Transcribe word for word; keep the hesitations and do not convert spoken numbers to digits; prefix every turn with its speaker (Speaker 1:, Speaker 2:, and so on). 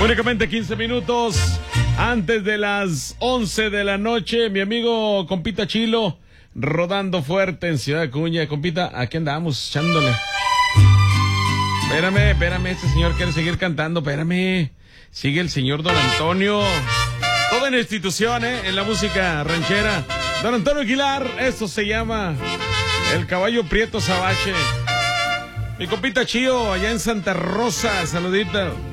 Speaker 1: Únicamente quince minutos antes de las once de la noche. Mi amigo compita Chilo, rodando fuerte en Ciudad Acuña. Compita, aquí andamos, echándole. Espérame, espérame, este señor quiere seguir cantando, espérame. Sigue el señor Don Antonio. Toda una institución, ¿eh? En la música ranchera. Don Antonio Aguilar, esto se llama El Caballo Prieto Sabache. Mi compita Chío, allá en Santa Rosa, saludita.